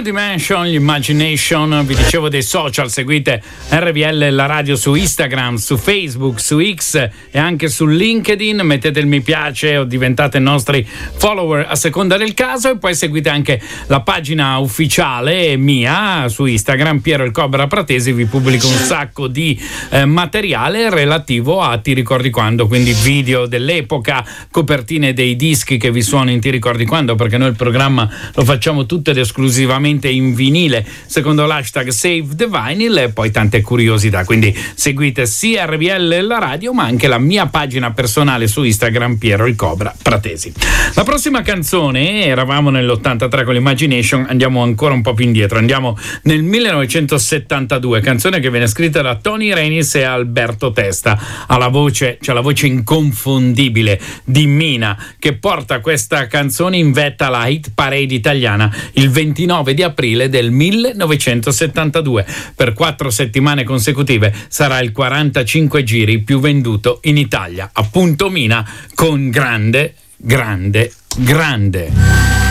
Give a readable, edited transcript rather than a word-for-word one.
Dimension, Imagination. Vi dicevo dei social, seguite RVL la radio su Instagram, su Facebook, su X e anche su LinkedIn, mettete il mi piace o diventate nostri follower a seconda del caso, e poi seguite anche la pagina ufficiale mia su Instagram, Piero il Cobra Pratesi. Vi pubblico un sacco di materiale relativo a Ti ricordi quando, quindi video dell'epoca, copertine dei dischi che vi suono in Ti ricordi quando, perché noi il programma lo facciamo tutto ed esclusivamente in vinile secondo l'hashtag Save the Vinyl, e poi tante curiosità. Quindi seguite sia RVL la radio ma anche la mia pagina personale su Instagram, Piero il Cobra Pratesi. La prossima canzone, eravamo nell'83 con l'Imagination, andiamo ancora un po' più indietro, andiamo nel 1972, canzone che viene scritta da Tony Renis e Alberto Testa. Alla voce, c'è la voce inconfondibile di Mina, che porta questa canzone in vetta alla hit parade italiana il 29 di aprile del 1972. Per 4 settimane consecutive sarà il 45 giri più venduto in Italia. Appunto Mina con Grande, grande, grande.